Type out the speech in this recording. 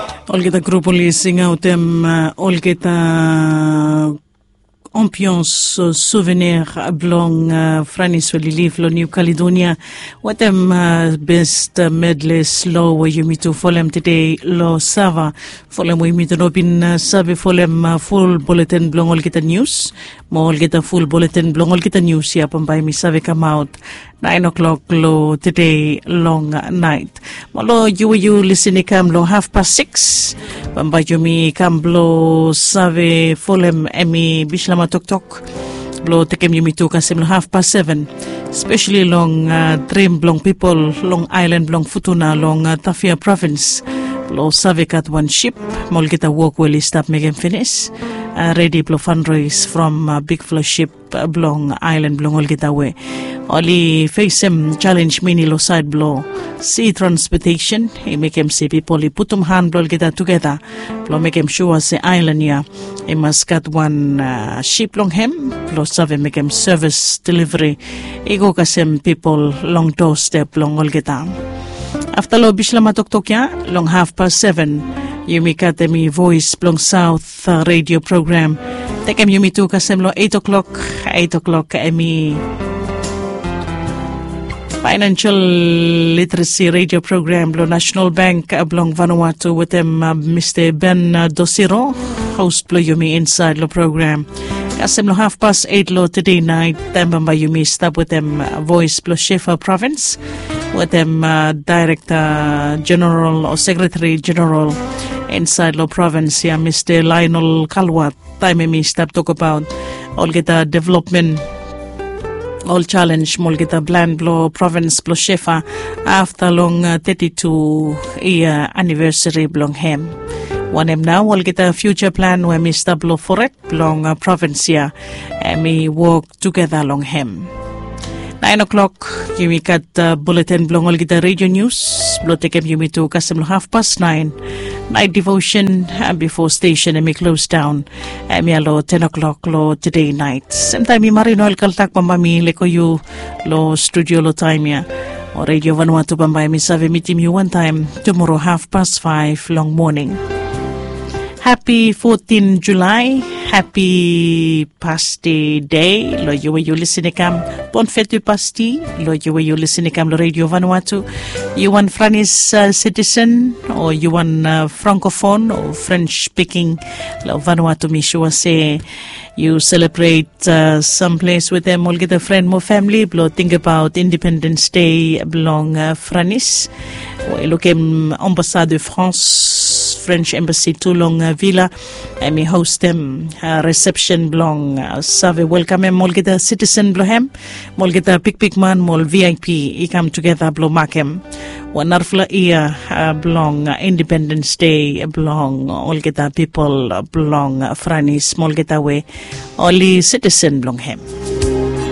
Olgeta grupuli singautem olgeta ambiance souvenir blong Franis Walili lo New Caledonia. Watem best medley slow you meet to folem today lo sava folem we meet robin sabe folem full bulletin blong olgeta news mo olgeta full bulletin blong olgeta news ya pambay mi sabe come out 9 o'clock lo today long night. Malo you listening kam lo 6:30. Pambay mi kam lo sabe folem emi bishlama tok tok. Blo tekem you mitu kasem lo 7:30. Especially long dream blong people long island blong Futuna long Tafia province. Blo sabe kat one ship. Mol kita walk well stop megem finish. Ready blo fundraise from big flow ship blong island blong olgita we. Only face him challenge mini lo side blow sea transportation. He make him see people he put hand blow get together. Blow make him sure say island ya. He must got one ship long him. Blow save make him service delivery. He go kasem people long doorstep long all get down. After lo bishlama tok tok ya long 7:30. You make at me voice blong south radio program. Take him you me to kasem lo 8 o'clock. 8 o'clock emi financial literacy radio program lo National Bank blong Vanuatu with them Mr. Ben Dosiro host blo yumi inside lo program kasem lo 8:30 lo today night tamba yumi stop with them voice blo Shefa province with them director general or secretary general inside lo province ya Mr. Lionel Kalwat time mi stop talk about all get development all challenge Molgeta Bland Blow Province Blow Shefa after long 32 year anniversary blong hem. One em now will get a future plan where Mr. Blow for it blong province here and me work together long hem. 9 o'clock you me cut bulletin blong all get a radio news blow take you me to custom 9:30 night devotion before station and me close down me alo 10 o'clock lo today night sometime mi marino el kaltak pambami leko you lo studio lo time ya o radio Vanuatu pambay mi save meeting you one time tomorrow 5:30 long morning. Happy 14 July. Happy Pasti Day. Lo you listening kam. Bon fête du Pasti. Lo you listening kam lo Radio Vanuatu. You want Franis citizen or you want francophone or French speaking. Lo Vanuatu mi sure say you celebrate some place with them. All get a friend more family. Blo think about Independence Day belong Franis. Or look em ambassade de France. French Embassy Toulon Villa and me host them reception blong save welcome em mol get a citizen blohem mol get a big man mol VIP I come together blo makem one arfla ia blong Independence Day blong all get a people blong Franis mol get away only citizen blong hem.